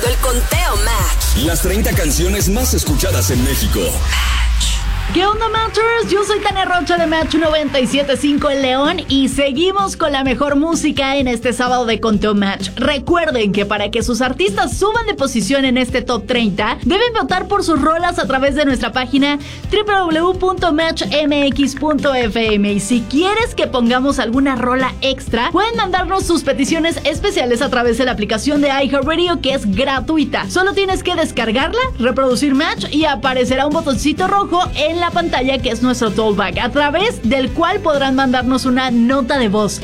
escuchando el Conteo Match. Las 30 canciones más escuchadas en México. ¿Qué onda, Matchers? Yo soy Tania Rocha de Match 97.5 en León y seguimos con la mejor música en este sábado de Conteo Match. Recuerden que para que sus artistas suban de posición en este Top 30, deben votar por sus rolas a través de nuestra página www.matchmx.fm. Y si quieres que pongamos alguna rola extra, pueden mandarnos sus peticiones especiales a través de la aplicación de iHeartRadio, que es gratuita. Solo tienes que descargarla, reproducir Match y aparecerá un botoncito rojo en la pantalla que es nuestro tollback, a través del cual podrán mandarnos una nota de voz.